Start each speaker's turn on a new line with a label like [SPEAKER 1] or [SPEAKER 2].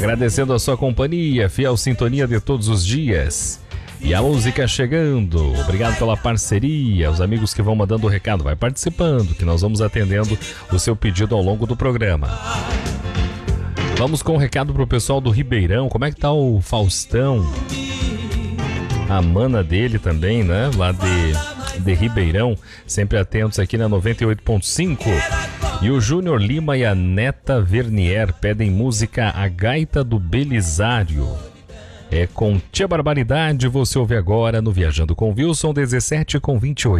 [SPEAKER 1] Agradecendo a sua companhia, fiel sintonia de todos os dias. E a música chegando. Obrigado pela parceria, os amigos que vão mandando o recado. Vai participando, que nós vamos atendendo o seu pedido ao longo do programa. Vamos com o recado pro pessoal do Ribeirão. Como é que tá o Faustão? A mana dele também, né? Lá de Ribeirão. Sempre atentos aqui na 98.5. E o Júnior Lima e a Neta Vernier pedem música A Gaita do Belisário. É com Tia Barbaridade, você ouve agora no Viajando com Wilson, 17:28.